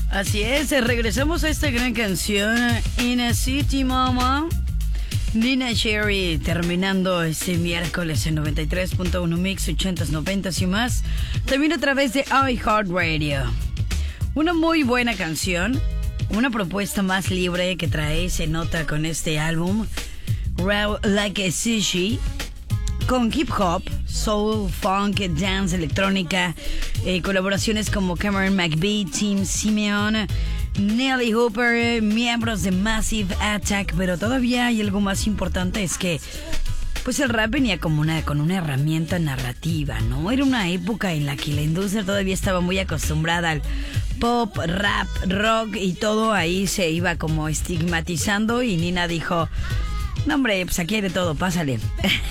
Así es, regresamos a esta gran canción, In a City Mama. Nina Cherry, terminando este miércoles en 93.1 Mix, 80s, 90s y más. También a través de iHeartRadio. Una muy buena canción, una propuesta más libre que trae, se nota con este álbum, Raw Like a Sushi, con hip hop, soul, funk, dance, electrónica, colaboraciones como Cameron McBee, Tim Simeon, Nelly Hooper, miembros de Massive Attack, pero todavía hay algo más importante, es que pues el rap venía como con una herramienta narrativa, ¿no? Era una época en la que la industria todavía estaba muy acostumbrada al pop, rap, rock y todo ahí se iba como estigmatizando y Nina dijo, no hombre, pues aquí hay de todo, pásale.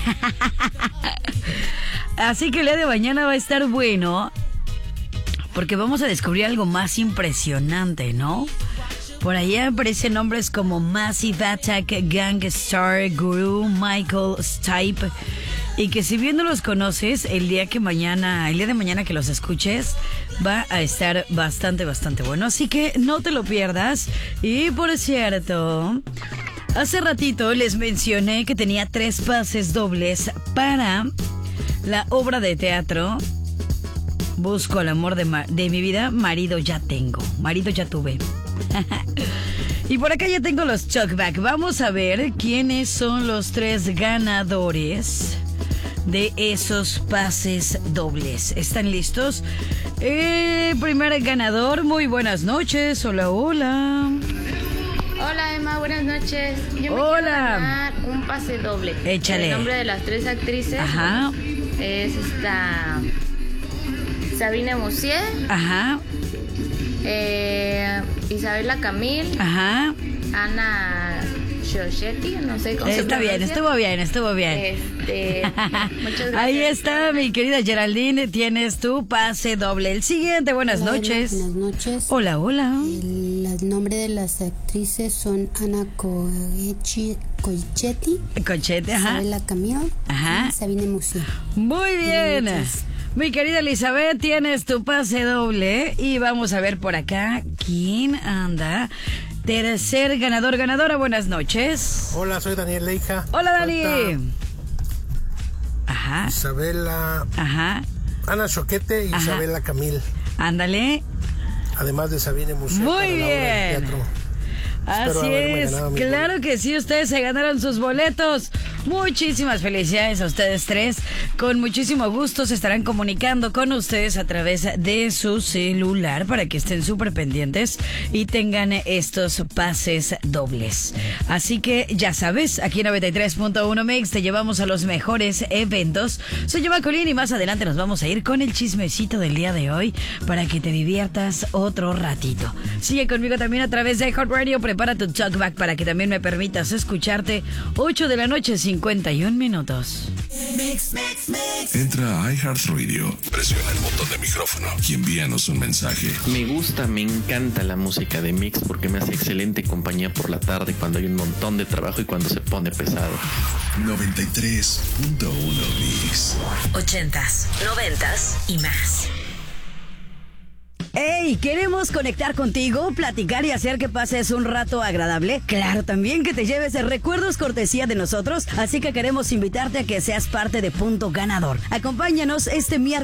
Así que el día de mañana va a estar bueno porque vamos a descubrir algo más impresionante, ¿no? Por ahí aparecen nombres como Massive Attack, Gang Starr, Guru, Michael Stipe, y que si bien no los conoces, el día de mañana que los escuches va a estar bastante bueno. Así que no te lo pierdas. Y por cierto, hace ratito les mencioné que tenía 3 pases dobles para la obra de teatro Busco el amor de mi vida, marido ya tengo, marido ya tuve. Y por acá ya tengo los talkback. Vamos a ver quiénes son los 3 ganadores de esos pases dobles. ¿Están listos? Primer ganador, muy buenas noches. Hola, hola. Hola Emma, buenas noches. Yo me quiero ganar un pase doble. Échale. El nombre de las 3 actrices. Ajá. Es esta Sabine Musier. Ajá. Isabela Camil. Ajá. Ana Shochetti, no sé cómo se pronuncia. Estuvo bien. Muchas gracias. Ahí está, mi querida Geraldine, tienes tu pase doble. El siguiente, buenas noches. Buenas noches. Hola. El nombre de las actrices son Ana Colchetti, ajá. Isabela Camil, ajá. Y Sabine Musier. Muy bien. Mi querida Elizabeth, tienes tu pase doble y vamos a ver por acá quién anda. Tercer ganadora, buenas noches. Hola, soy Daniel Leija. Hola, Dani. Ajá. Isabela. Ajá. Ana Choquete y Isabela Camil. Ándale. Además de Sabine Musier. Muy bien. Así es, claro que sí, ustedes se ganaron sus boletos. Muchísimas felicidades a ustedes 3. Con muchísimo gusto se estarán comunicando con ustedes a través de su celular para que estén súper pendientes y tengan estos pases dobles. Así que ya sabes, aquí en 93.1 Mix te llevamos a los mejores eventos. Soy yo, Colín, y más adelante nos vamos a ir con el chismecito del día de hoy para que te diviertas otro ratito. Sigue conmigo también a través de Hot Radio. Prepara tu talkback para que también me permitas escucharte. 8 de la noche, 51 minutos. Entra a iHeartRadio, presiona el botón de micrófono y envíanos un mensaje. Me encanta la música de Mix porque me hace excelente compañía por la tarde cuando hay un montón de trabajo y cuando se pone pesado. 93.1 Mix. 80s, 90s y más. ¡Hey! ¿Queremos conectar contigo, platicar y hacer que pases un rato agradable? Claro, también que te lleves recuerdos cortesía de nosotros, así que queremos invitarte a que seas parte de Punto Ganador. Acompáñanos este miércoles